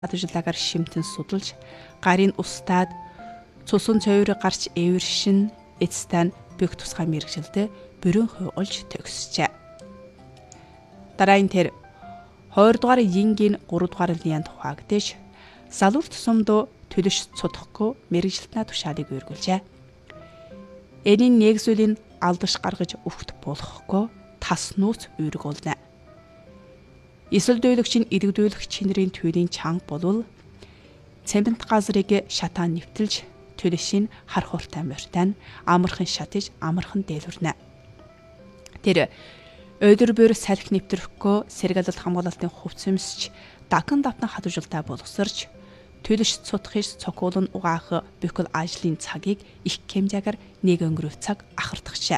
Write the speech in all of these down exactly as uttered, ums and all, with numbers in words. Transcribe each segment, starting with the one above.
Хадвжлагаар шимтэн судалж, гарын устдаад цусан цойрог гарч эвэршин эцтэн бүх тусгай мэрэгжилдэ бүрэн хуйгуулж төгсчээ. Дараагийн тэр хоёр дугаар Йингийн гурав дугаар лианд хуваагдж, залуур тусамдуу төлөш цудахгүй мэрэгжилтнаа тушаалыг өргүүлжээ. Энийн нэг зүйлийг алдаж гаргаж өвхт болохгүй тас нууц үүргүүлнэ. Эсвэл дөөлөгчийн иргэдүүлэх чинрийн туйлын чанга болвол цемент газрыг шатаан нэвтэлж төлөшийн хархуултай морьтойн амархан шатаж амархан дээлвэрнэ. Тэр өдөр бүр салхи нэвтрэхгүй сэргэлэлт хамгаалалтын хувц өмсч даган давтан хадвжилтаа болгосорч төлөш цутхиш цокуулн угаах бүхэл ажлын цагийг их хэмжээгээр нэг өнгөрөв цаг ахардагчаа.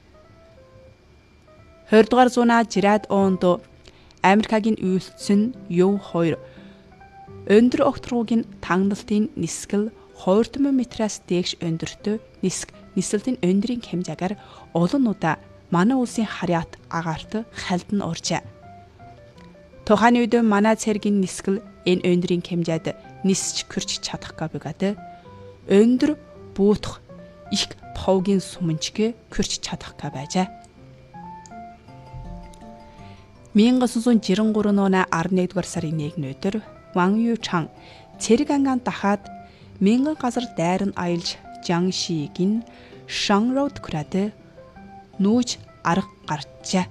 хоёр дугаар зуунаа жирадоонд Америкагийн үйлцэн Юу хоёр өндөр огтруугийн тагналтын нисгэл хоёр метраас дээш өндөртөө нисг нисэлтийн өндрийн хэмжээгээр олон удаа манай улсын харьяат агаарт халдан уржээ. Тухайн үед манай цэргийн нисгэл энэ өндрийн хэмжээд нисч хүрч чадахгүй бөгөөд өндөр буутах их повгийн суманчгэ хүрч чадахгүй байжээ. 천구 жирэн гурав оны арваннэгдүгээр сарын нэгдүгээр өдөр Ван Юучан цэрэг ангаан дахаад мянган газар дайран аялж Жаншигийн Шанроуд хүрээд нүүж арга гарчээ.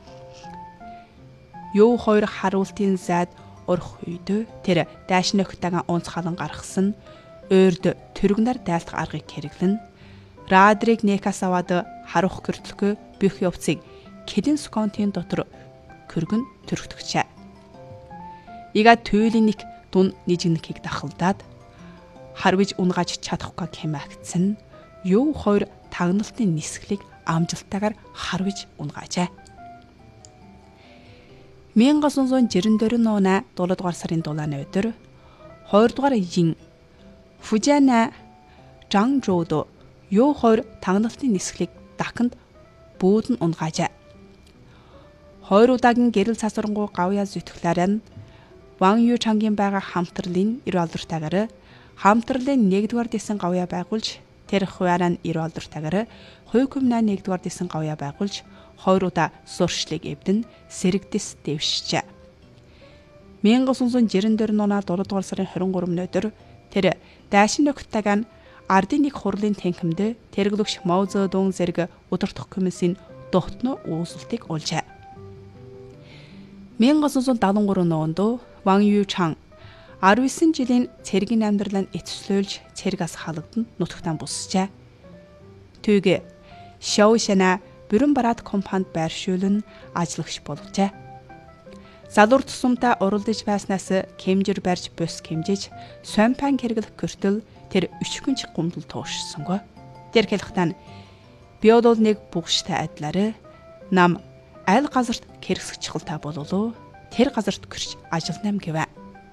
Юу хоёр харуултын зайд орох үед тэр дайш нөхтөгийн унц халан гаргасан ойрд төргнөр дайлтах аргыг хэрэглэн Радриг Некас аваад харух гэртлэхгүй бүх явцыг Кэлэн Сконтын дотор көргөн төрөгтөгчээ. Ига туйлын нэг дун нижигнэхийг дахалдаад харвиж унгааж чадахгүй хэмээгдсэн Юу хоёр тагналтын нисгэлийг амжилттайгаар харвиж унгаажээ. 천구 жирэн оны дулаад дугаар сарын дулааны өдөр хоёр дугаар Йин Фужана Жанжууд Юу хоёр тагналтын нисгэлийг дахинд бүүдэн унгаажээ. Хоёр удаагийн гэрэл цасрангуй гавьяа зүтгэлээр нь Ван Юучангийн байгаа хамтралын эр алдартайгаар хамтралын нэгдүгээр дэсэн гавьяа байгуулж тэр хуваараа эр алдартайгаар хувь коммуна нэгдүгээр дэсэн гавьяа байгуулж хоёр удаа сурчлыг эвдэн сэрэгдэс дэвшжээ. 천구 жирэн оны дулаад дугаар сарын хорин гуравны өдөр тэр дайшин нөхтөгийн ардын нэг хурлын танхимд тэргэлэгч Мао Цзэдун зэрэг удирдах комиссийн дотно уулзалтыг олжээ. 천구 седемдесет гурав онд Ван Юучан арван девять жилийн цэргийн амьдралаа эцэслүүлж цэргээс халагдсан нутагтаа буссжээ. Түүгээ Шаошана бүрэн бараат компанид байршуулн ажиллагч болжээ. Залуур тусамдаа уралдаж байснаас хэмжир барьж бус хэмжиж Сомпан хэрэглэх көртөл тэр өчгөнч гомдол туушсангүй. Тэр хэлэхдээ би бол нэг бугштай адилаар нам аль газарт хэрэгсэх чухалтай болов тэр газарт гэрч ажилланам гэвэ.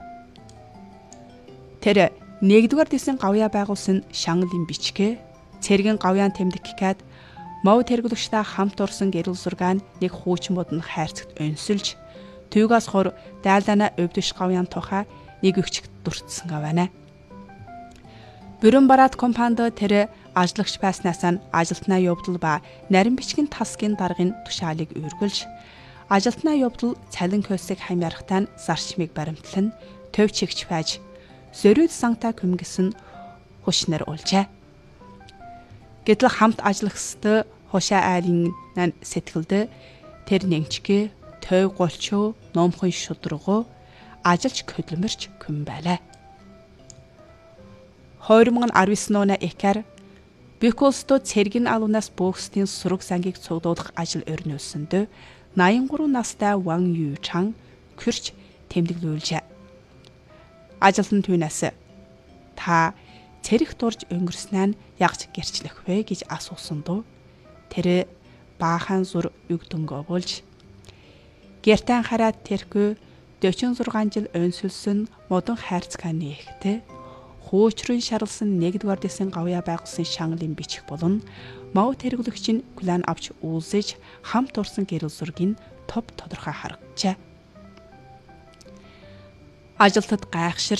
Тэр нэгдүгээр дэсэн гавьяа байгуулсан Шанглын бичгээ цэргийн гавьяан тэмдэггээд Мов тэргэлэгчтэй хамт урсан гэрэл зургаан нэг хуучин бодон хайрцагт өнсөлж түүгээс хор дайлдаана өвдөш гавьяан тухай нэг өгчг дурдсан гавана. Бүрэн бараат компанид тэр ажиллагч байснаас нь ажилтнаа явдал ба нарийн бичгийн тасгийн даргын тушаалыг өргөлж ажилтнаа явдал цалин хөлсийг хамаарахтаа зарчмыг баримтлан төв чигч байж зөрүүд санта көмгсөн хушнаар олжээ. Гэтэл хамт ажиллахстай хушаа айлын сэтгэлд тэр нэгчгээ төв голчоо номхон шудрагоо ажилч хөдөлмөрч күн байлаа. хоёр мың арван девять оны экар Беколсто цэргийн алуунаас бөөхсдийн сураг сангийг цуглуулах ажил өрнүүлсэндөө найман гурав настай Ван Юучан гэрч тэмдэглүүлжээ. Ажилтан түүнээс та цэрэг дурж өнгөрснөө нь ягч гэрчлэх вэ гэж асуусан дөө. Тэр баахан зур өгдөнгөө болж гэртэн хараад тэрхүү дөрвөн жил өнсөлсөн модон хайрцгаа нэхтэй хуучрын шарлсан нэгдүгээр дэсэн гавьяа байгуулсан Шанглын бичих болон Мав тэргэлэгчийн план авч үүлсэж хамт урсан гэрэл зургийг топ тодорхой харагджээ. Ажилтад гайхшир